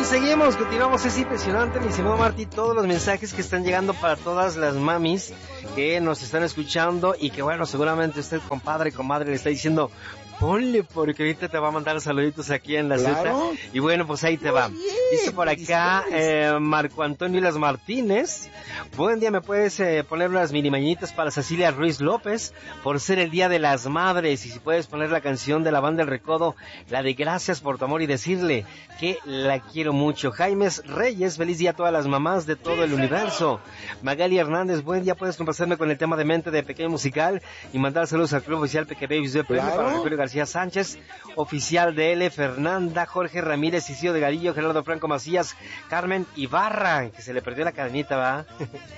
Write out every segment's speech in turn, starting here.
Continuamos, es impresionante, mi estimado Martí, todos los mensajes que están llegando para todas las mamis que nos están escuchando y que bueno, seguramente usted, compadre, comadre, le está diciendo, ponle, porque ahorita te va a mandar saluditos aquí en la Z. Y bueno, pues ahí te va. Dice por acá, Marco Antonio Las Martínez, buen día, ¿me puedes poner unas mini mañanitas para Cecilia Ruiz López, por ser el Día de las Madres? Y si puedes poner la canción de la Banda El Recodo, la de Gracias por tu amor, y decirle que la quiero mucho. Jaimes Reyes, feliz día a todas las mamás de todo el universo. Magali Hernández, buen día, puedes complacerme con el tema de Mente de Pequeño Musical y mandar saludos al Club Oficial Peque Babies de PM para Rogelio García Sánchez, oficial de L, Fernanda, Jorge Ramírez, Isidro de Garillo, Gerardo Franco Macías, Carmen Ibarra, que se le perdió la cadenita, ¿va?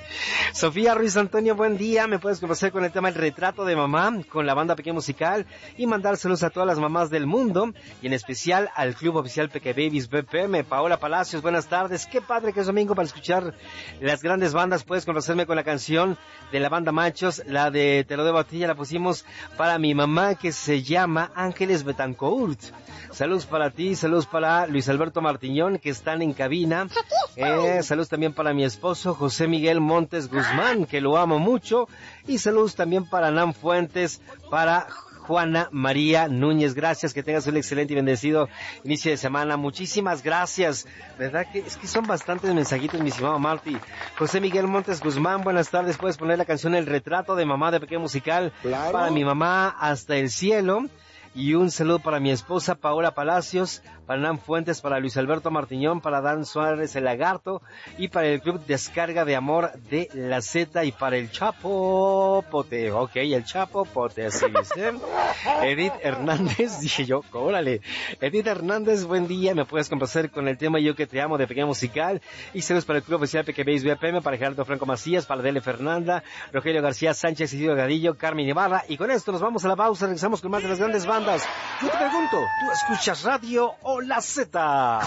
Sofía Ruiz Antonio, buen día, me puedes complacer con el tema El Retrato de Mamá, con la Banda Pequeño Musical, y mandar saludos a todas las mamás del mundo, y en especial al Club Oficial Peque Babies BPM. Paola Palacios, buenas tardes, qué padre que es domingo para escuchar las grandes bandas. Puedes complacerme con la canción de la Banda Machos, la de Te lo debo a ti, ya la pusimos para mi mamá, que se llama Ángeles Betancourt. Saludos para ti, saludos para Luis Alberto Martiñón, que están en cabina. Saludos también para mi esposo José Miguel Montes Guzmán, que lo amo mucho. Y saludos también para Nan Fuentes, para Juana María Núñez. Gracias, que tengas un excelente y bendecido inicio de semana. Muchísimas gracias. ¿Verdad que es que son bastantes mensajitos, mi estimado Marty? José Miguel Montes Guzmán, buenas tardes. Puedes poner la canción El Retrato de Mamá de Pequeño Musical. Claro. Para mi mamá hasta el cielo. Y un saludo para mi esposa Paola Palacios, para Nan Fuentes, para Luis Alberto Martiñón, para Dan Suárez el Lagarto, y para el Club Descarga de Amor de la Z, y para el Chapopote. Ok, el Chapopote, así dice. Edith Hernández, dije yo, órale. Edith Hernández, buen día, me puedes complacer con el tema Yo que te amo de Pequeño Musical. Y saludos para el Club Oficial Peque Babies BPM, para Gerardo Franco Macías, para Dele Fernanda, Rogelio García Sánchez, Isidro Gadillo, Carmen Ibarra. Y con esto nos vamos a la pausa, regresamos con más de las grandes bandas. Yo te pregunto, ¿tú escuchas radio o la Z?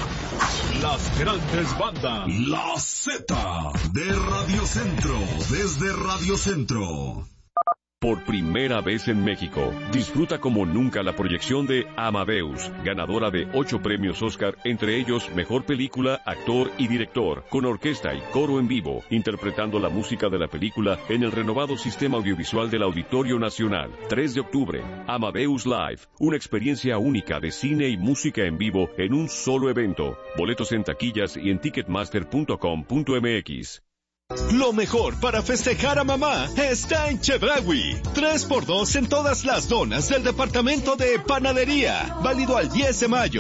Las grandes bandas. La Z de Radio Centro, desde Radio Centro. Por primera vez en México, disfruta como nunca la proyección de Amadeus, ganadora de 8 premios Oscar, entre ellos Mejor Película, Actor y Director, con orquesta y coro en vivo, interpretando la música de la película en el renovado sistema audiovisual del Auditorio Nacional. 3 de octubre, Amadeus Live, una experiencia única de cine y música en vivo en un solo evento. Boletos en taquillas y en ticketmaster.com.mx. Lo mejor para festejar a mamá está en Chedraui. 3x2 en todas las donas del departamento de panadería. Válido al 10 de mayo.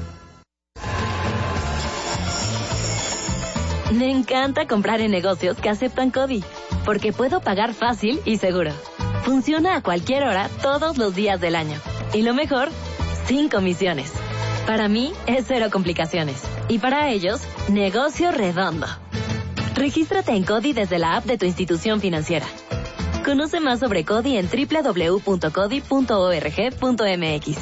Me encanta comprar en negocios que aceptan CODI, porque puedo pagar fácil y seguro. Funciona a cualquier hora, todos los días del año. Y lo mejor, sin comisiones. Para mí es cero complicaciones. Y para ellos, negocio redondo. Regístrate en CODI desde la app de tu institución financiera. Conoce más sobre CODI en www.codi.org.mx.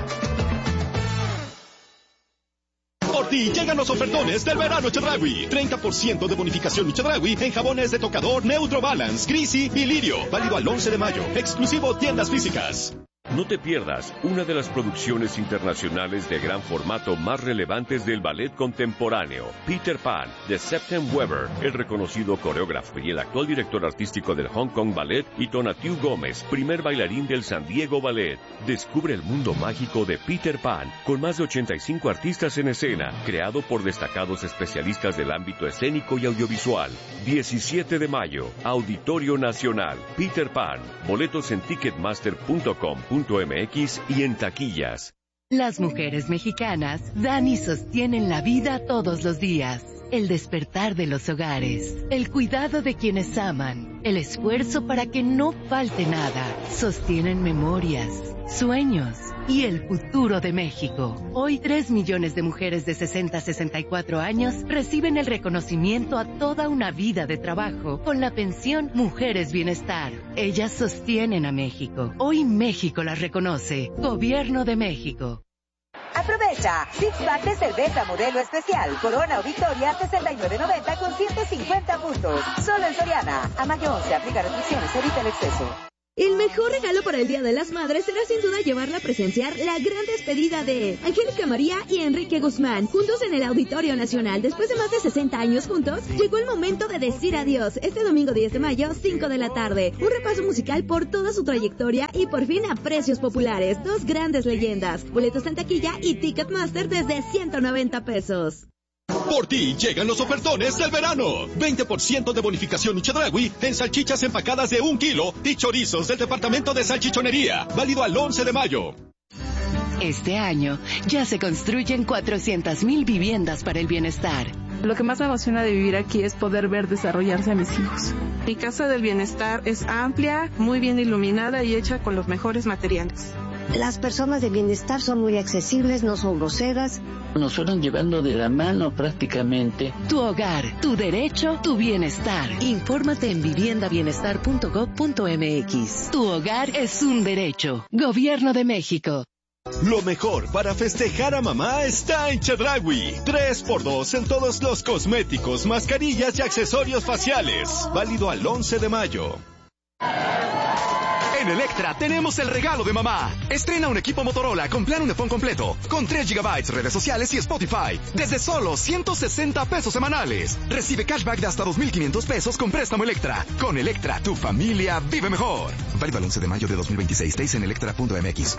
Por ti llegan los ofertones del verano Chedraui. 30% de bonificación Chedraui en jabones de tocador Neutro Balance, Grisi y Lirio. Válido al 11 de mayo. Exclusivo tiendas físicas. No te pierdas una de las producciones internacionales de gran formato más relevantes del ballet contemporáneo, Peter Pan, de Septem Weber, el reconocido coreógrafo y el actual director artístico del Hong Kong Ballet, y Tonatiuh Gómez, primer bailarín del San Diego Ballet. Descubre el mundo mágico de Peter Pan, con más de 85 artistas en escena, creado por destacados especialistas del ámbito escénico y audiovisual. 17 de mayo, Auditorio Nacional, Peter Pan. Boletos en ticketmaster.com.mx y en taquillas. Las mujeres mexicanas dan y sostienen la vida todos los días. El despertar de los hogares, el cuidado de quienes aman, el esfuerzo para que no falte nada. Sostienen memorias, sueños y el futuro de México. Hoy 3 millones de mujeres de 60 a 64 años reciben el reconocimiento a toda una vida de trabajo con la pensión Mujeres Bienestar. Ellas sostienen a México. Hoy México las reconoce. Gobierno de México. Aprovecha Six Pack de cerveza modelo especial Corona o Victoria 69.90 con 150 puntos. Solo en Soriana. A mayo 11 aplica restricciones, evita el exceso. El mejor regalo para el Día de las Madres será sin duda llevarla a presenciar la gran despedida de Angélica María y Enrique Guzmán, juntos en el Auditorio Nacional. Después de más de 60 años juntos, llegó el momento de decir adiós. Este domingo 10 de mayo, 5 de la tarde. Un repaso musical por toda su trayectoria y por fin a precios populares. Dos grandes leyendas. Boletos en taquilla y Ticketmaster desde 190 pesos. Por ti llegan los ofertones del verano. 20% de bonificación Chedraui en salchichas empacadas de 1 kilo y chorizos del departamento de salchichonería. Válido al 11 de mayo. Este año ya se construyen 400,000 viviendas para el bienestar. Lo que más me emociona de vivir aquí es poder ver desarrollarse a mis hijos. Mi casa del bienestar es amplia, muy bien iluminada y hecha con los mejores materiales. Las personas de bienestar son muy accesibles, no son groseras. Nos fueron llevando de la mano prácticamente. Tu hogar, tu derecho, tu bienestar. Infórmate en viviendabienestar.gov.mx. Tu hogar es un derecho. Gobierno de México. Lo mejor para festejar a mamá está en Chedraui. 3x2 en todos los cosméticos, mascarillas y accesorios faciales. Válido al 11 de mayo. En Electra tenemos el regalo de mamá. Estrena un equipo Motorola con plan Unifón completo, con 3 GB, redes sociales y Spotify, desde solo 160 pesos semanales. Recibe cashback de hasta 2,500 pesos con préstamo Electra. Con Electra, tu familia vive mejor. Válido al 11 de mayo de 2026. Teis en electra.mx.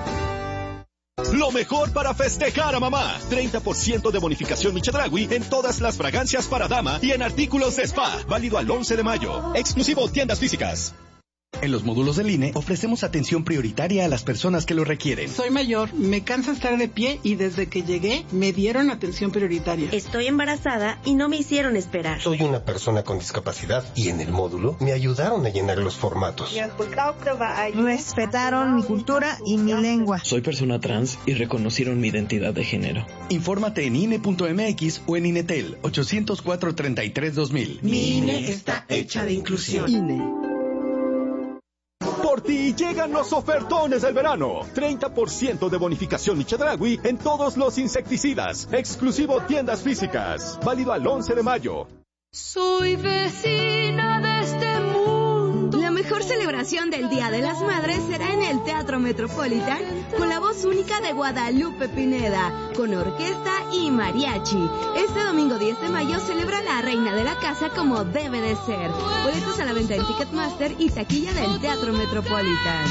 Lo mejor para festejar a mamá. 30% de bonificación Chedraui en todas las fragancias para dama y en artículos de spa. Válido al 11 de mayo. Exclusivo tiendas físicas. En los módulos del INE ofrecemos atención prioritaria a las personas que lo requieren. Soy mayor, me cansa estar de pie y desde que llegué me dieron atención prioritaria. Estoy embarazada y no me hicieron esperar. Soy una persona con discapacidad y en el módulo me ayudaron a llenar los formatos. Respetaron mi cultura y mi lengua. Soy persona trans y reconocieron mi identidad de género. Infórmate en INE.mx o en INETEL 804-33-2000. Mi INE está hecha de inclusión. INE. Por ti llegan los ofertones del verano. 30% de bonificación Chedraui en todos los insecticidas. Exclusivo tiendas físicas. Válido al 11 de mayo. Soy vecina de este mundo. La mejor celebración del Día de las Madres será en el Teatro Metropolitan con la voz única de Guadalupe Pineda, con orquesta y mariachi. Este domingo 10 de mayo celebra la reina de la casa como debe de ser. Boletos a la venta en Ticketmaster y taquilla del Teatro Metropolitan.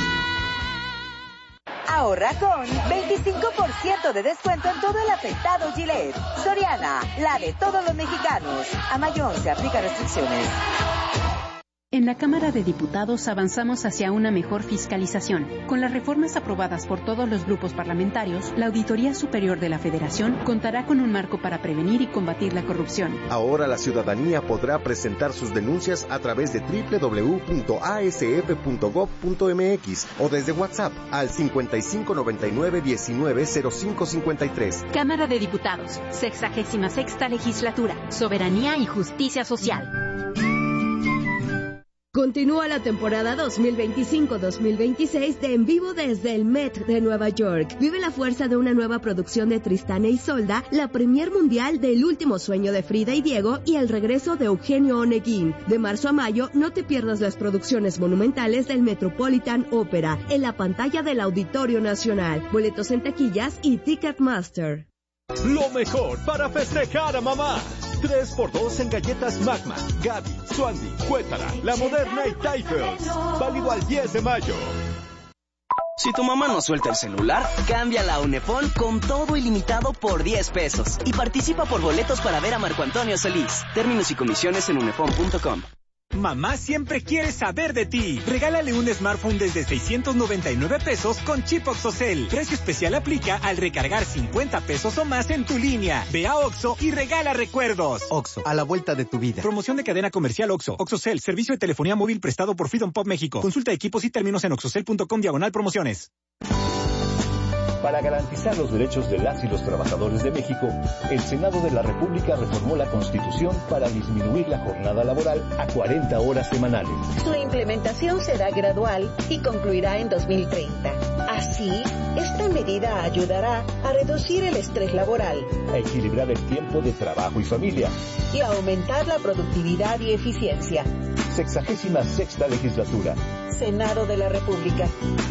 Ahorra con 25% de descuento en todo el afeitado Gillette. Soriana, la de todos los mexicanos. A mayo se aplica restricciones. En la Cámara de Diputados avanzamos hacia una mejor fiscalización. Con las reformas aprobadas por todos los grupos parlamentarios, la Auditoría Superior de la Federación contará con un marco para prevenir y combatir la corrupción. Ahora la ciudadanía podrá presentar sus denuncias a través de www.asf.gov.mx o desde WhatsApp al 5599-190553. Cámara de Diputados, 66ª Legislatura, Soberanía y Justicia Social. Continúa la temporada 2025-2026 de En Vivo desde el Met de Nueva York. Vive la fuerza de una nueva producción de Tristán e Isolda, la premier mundial del Último Sueño de Frida y Diego y el regreso de Eugenio Oneguín. De marzo a mayo, no te pierdas las producciones monumentales del Metropolitan Opera en la pantalla del Auditorio Nacional. Boletos en taquillas y Ticketmaster. Lo mejor para festejar a mamá. 3x2 en galletas Magma, Gaby, Swandy, Cuétara, La Moderna y Typhus. Válido al 10 de mayo. Si tu mamá no suelta el celular, cámbiala a Unifón con todo ilimitado por 10 pesos. Y participa por boletos para ver a Marco Antonio Solís. Términos y comisiones en unifón.com. Mamá siempre quiere saber de ti. Regálale un smartphone desde 699 pesos con chip OXXOCEL. Precio especial aplica al recargar 50 pesos o más en tu línea. Ve a Oxxo y regala recuerdos. Oxxo, a la vuelta de tu vida. Promoción de cadena comercial Oxxo. OXXOCEL, servicio de telefonía móvil prestado por Freedom Pop México. Consulta equipos y términos en oxxocel.com/promociones. Para garantizar los derechos de las y los trabajadores de México, el Senado de la República reformó la Constitución para disminuir la jornada laboral a 40 horas semanales. Su implementación será gradual y concluirá en 2030. Así, esta medida ayudará a reducir el estrés laboral, a equilibrar el tiempo de trabajo y familia y a aumentar la productividad y eficiencia. 66ª Legislatura. Senado de la República.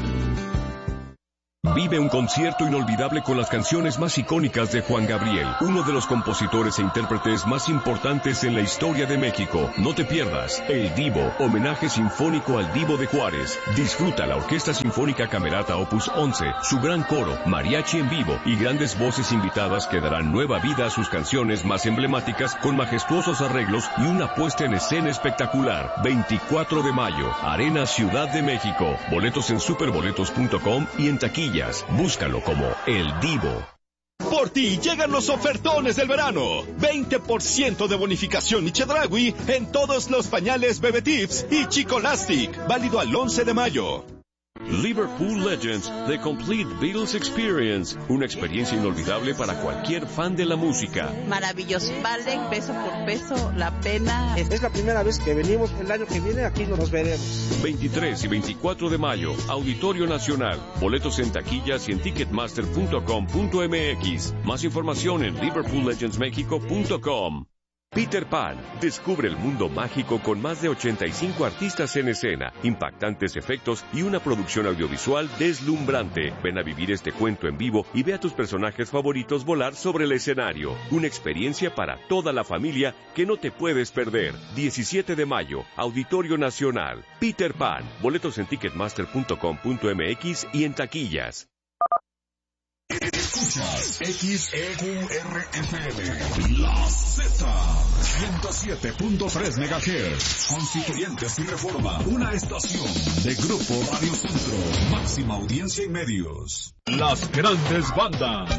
Vive un concierto inolvidable con las canciones más icónicas de Juan Gabriel, uno de los compositores e intérpretes más importantes en la historia de México. No te pierdas El Divo, homenaje sinfónico al Divo de Juárez. Disfruta la Orquesta Sinfónica Camerata Opus 11, su gran coro, mariachi en vivo y grandes voces invitadas que darán nueva vida a sus canciones más emblemáticas con majestuosos arreglos y una puesta en escena espectacular. 24 de mayo, Arena Ciudad de México. Boletos en superboletos.com y en taquilla. Búscalo como El Divo. Por ti llegan los ofertones del verano. 20% de bonificación y Chedraui en todos los pañales Bebe Tips y Chicolastic. Válido al 11 de mayo. Liverpool Legends, The Complete Beatles Experience. Una experiencia inolvidable para cualquier fan de la música. Maravilloso. Vale peso por peso la pena. Es la primera vez que venimos. El año que viene aquí nos veremos. 23 y 24 de mayo, Auditorio Nacional. Boletos en taquillas y en ticketmaster.com.mx. Más información en liverpoollegendsmexico.com. Peter Pan. Descubre el mundo mágico con más de 85 artistas en escena, impactantes efectos y una producción audiovisual deslumbrante. Ven a vivir este cuento en vivo y ve a tus personajes favoritos volar sobre el escenario. Una experiencia para toda la familia que no te puedes perder. 17 de mayo, Auditorio Nacional. Peter Pan. Boletos en ticketmaster.com.mx y en taquillas. Escuchas XEURFM, La Z, 107.3 MHz, Constituyentes y Reforma, una estación de Grupo Radio Centro, máxima audiencia y medios. Las grandes bandas.